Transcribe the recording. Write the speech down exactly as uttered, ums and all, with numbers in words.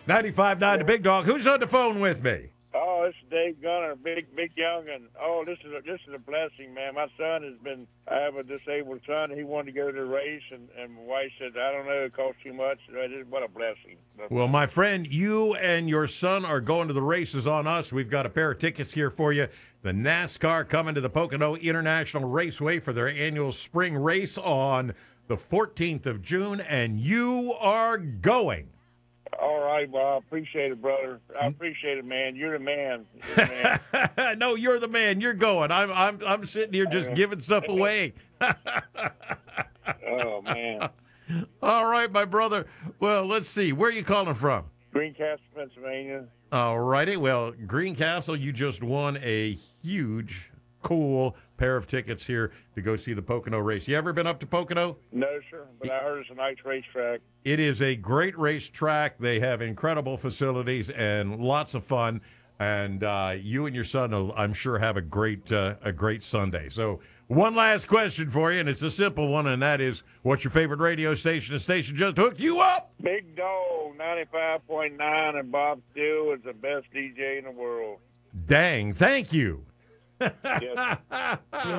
ninety-five point nine, the Big Dog. Who's on the phone with me? Oh, it's Dave Gunner, big, big young, and oh, this is a, this is a blessing, man. My son has been. I have a disabled son. He wanted to go to the race, and, and my wife said, "I don't know, it costs too much." What a blessing! Well, my friend, you and your son are going to the races on us. We've got a pair of tickets here for you. The NASCAR coming to the Pocono International Raceway for their annual spring race on the fourteenth of June, and you are going. All right, well, I appreciate it, brother. I appreciate it, man. You're the man. You're the man. No, you're the man. You're going. I'm I'm I'm sitting here just giving stuff away. Oh, man. All right, my brother. Well, let's see. Where are you calling from? Greencastle, Pennsylvania. All righty. Well, Greencastle, you just won a huge, cool pair of tickets here to go see the Pocono race. You ever been up to Pocono? No, sir, but I heard it's a nice racetrack. It is a great racetrack. They have incredible facilities and lots of fun. And uh, you and your son will, I'm sure, have a great uh, a great Sunday. So one last question for you, and it's a simple one, and that is, what's your favorite radio station? The station just hooked you up? Big Dog, ninety-five point nine, and Bob Steele is the best D J in the world. Dang, thank you. Yes.